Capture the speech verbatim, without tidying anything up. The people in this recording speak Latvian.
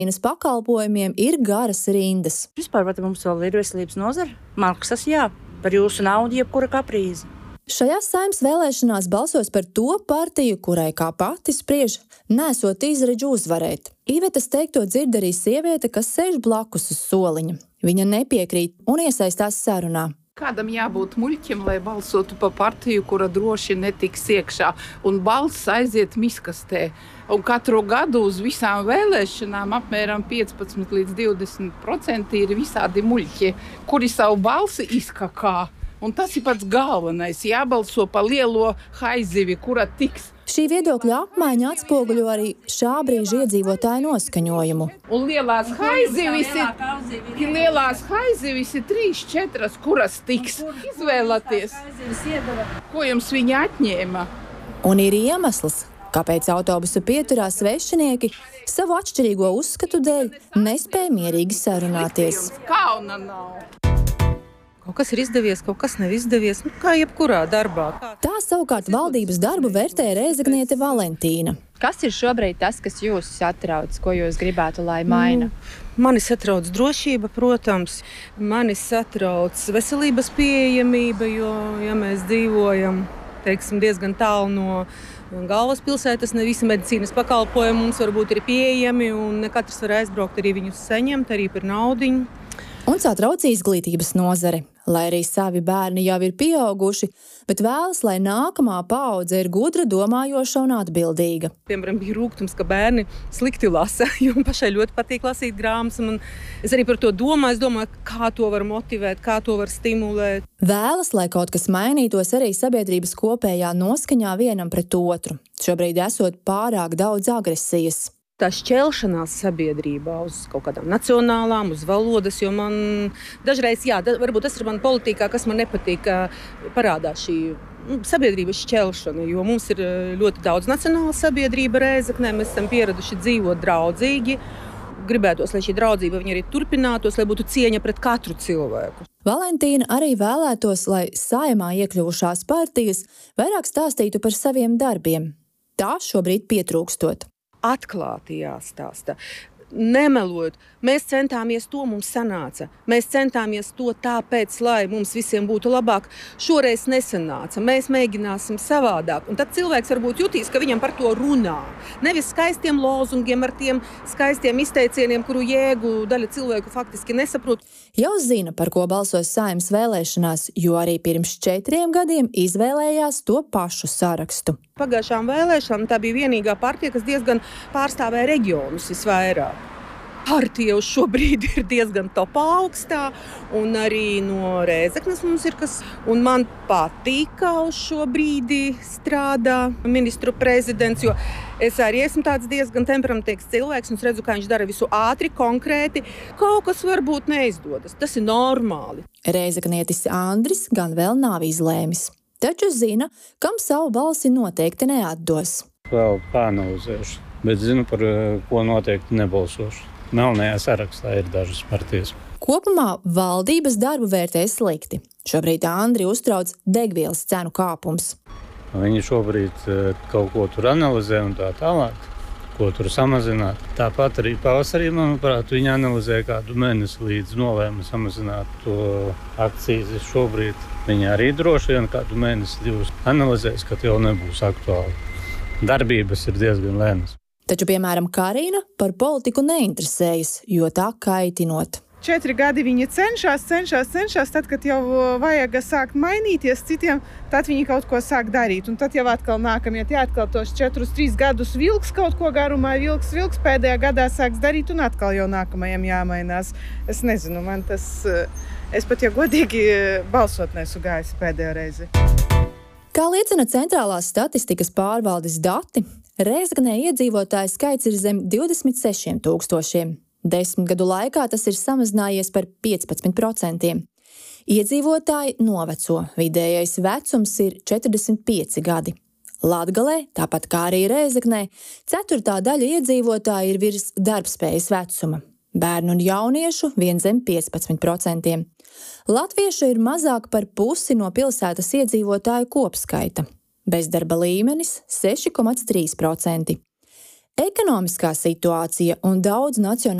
Pakalpojumiem ir garas rindas. Vispār, vai mums vēl ir veselības nozara? Maksas, jā, par jūsu naudu, jebkura kaprīze. Šajās Saeimas vēlēšanās balsos par to partiju, kurai kā pati spriež, nesot izredzi uzvarēt. Ivetas teikto dzird arī sieviete, kas sēž blakus uz soliņa. Viņa nepiekrīt un iesaistās sarunā. Kādam jābūt muļķim, lai balsotu pa partiju, kura droši netiks iekšā, un balss aiziet miskastē. Un katru gadu uz visām vēlēšanām apmēram piecpadsmit līdz divdesmit procenti ir visādi muļķi, kuri savu balsi izkakā. Un tas ir pats galvenais, jābalso pa lielo haizivi, kura tiks. Šī viedokļa apmaiņa atspoguļo arī šā brīža iedzīvotāju noskaņojumu. Un lielās haizivis ir, lielās haizivis ir trīs, četras, kuras tiks. Izvēlaties, ko jums viņa atņēma. Un ir iemesls, kāpēc autobusa pieturā svešinieki savu atšķirīgo uzskatu dēļ nespēja mierīgi sarunāties. Kauna nav. Kaut kas ir izdevies, kaut kas nav izdevies, nu, kā jebkurā darbā. Tā savukārt valdības darbu vērtē rēzekniete Valentīna. Kas ir šobrīd tas, kas jūs satrauc, ko jūs gribētu, lai maina? Nu, mani satrauc drošība, protams. Mani satrauc veselības pieejamība, jo, ja mēs dzīvojam, teiksim, diezgan tālu no galvaspilsētas, ne visi medicīnas pakalpojumi mums varbūt ir pieejami, un ne katrs var aizbraukt arī viņus saņemt, arī par naudiņu. Un satrauc izglītības nozare, lai arī savi bērni jau ir pieauguši, bet vēlas, lai nākamā paudze ir gudra, domājoša un atbildīga. Piemēram, bija rūgtums, ka bērni slikti lasa, jo man pašai ļoti patīk lasīt grāmatas. Es arī par to domāju, es domāju, kā to var motivēt, kā to var stimulēt. Vēlas, lai kaut kas mainītos arī sabiedrības kopējā noskaņā vienam pret otru. Šobrīd esot pārāk daudz agresijas. Tā šķelšanās sabiedrībā uz kaut kādām nacionālām, uz valodas, jo man dažreiz, jā, da, varbūt tas ir man politikā, kas man nepatīk, ka parādās šī nu, sabiedrības šķelšana, jo mums ir ļoti daudz nacionāla sabiedrība Rēzeknē, mēs esam pieraduši dzīvot draudzīgi, gribētos, lai šī draudzība viņa arī turpinātos, lai būtu cieņa pret katru cilvēku. Valentīna arī vēlētos, lai Saeimā iekļuvušās partijas vairāk stāstītu par saviem darbiem. Tā šobrīd pietrūkstot. Atklāti jāstāsta, nemelot. Mēs centāmies to, mums sanāca. Mēs centāmies to tāpēc, lai mums visiem būtu labāk. Šoreiz nesanāca. Mēs mēģināsim savādāk. Un tad cilvēks varbūt jutīs, ka viņam par to runā. Nevis skaistiem lozungiem, ar tiem skaistiem izteicieniem, kuru jēgu daļa cilvēku faktiski nesaprot. Jau zina, par ko balsos Saeimas vēlēšanās, jo arī pirms četriem gadiem izvēlējās to pašu sarakstu. Pagājušām vēlēšanām tā bija vienīgā partija, kas diezgan pārstāvēja reģionus visvairāk. Partija uz šo brīdi ir diezgan topā augstā, un arī no Rēzeknes mums ir kas. Un man patīk, kā uz šo brīdi strādā ministru prezidents, jo es arī esmu tāds diezgan temperamentīgs cilvēks, un es redzu, kā viņš dara visu ātri, konkrēti. Kaut kas varbūt neizdodas, tas ir normāli. Rēzeknietis Andris gan vēl nav izlēmis, taču zina, kam savu balsi noteikti neatdos. Vēl pāranalizēšu, bet zinu, par ko noteikti nebalsošu. Melnajā sarakstā ir dažas partijas. Kopumā valdības darbu vērtē slikti. Šobrīd Andri uztrauc degvielas cenu kāpums. Viņi šobrīd kaut ko tur analizē un tā tālāk, ko tur samazināt. Tāpat arī pavasarī, manuprāt, viņi analizē kādu mēnesi līdz nolēma samazināt to akcijas. Šobrīd viņi arī droši vien kādu mēnesi divus analizēs, ka jau nebūs aktuāli. Darbības ir diezgan lēnas. Taču, piemēram, Karina par politiku neinteresējas, jo tā kaitinot. Četri gadi viņi cenšas, cenšas, cenšas, tad, kad jau vajag sākt mainīties citiem, tad viņi kaut ko sāk darīt. Un tad jau atkal nākamie, tie atkal tos četrus, trīs gadus vilks kaut ko garumā, vilks, vilks, pēdējā gadā sāks darīt un atkal jau nākamajam jāmainās. Es nezinu, man tas, es pat jau godīgi balsot nesu gājis pēdējo reizi. Kā liecina Centrālās statistikas pārvaldes dati, Rēzeknē iedzīvotāju skaits ir zem divdesmit sešiem tūkstošiem. Desmit gadu laikā tas ir samazinājies par piecpadsmit procentiem. Iedzīvotāji noveco, vidējais vecums ir četrdesmit pieci gadi. Latgalē, tāpat kā arī Rēzeknē, ceturtā daļa iedzīvotāji ir virs darbspējas vecuma. Bērnu un jauniešu vien zem piecpadsmit procentiem. Latviešu ir mazāk par pusi no pilsētas iedzīvotāju kopskaita. Bezdarba līmenis seši komats trīs procenti. Ekonomiskā situācija un daudz nacionālu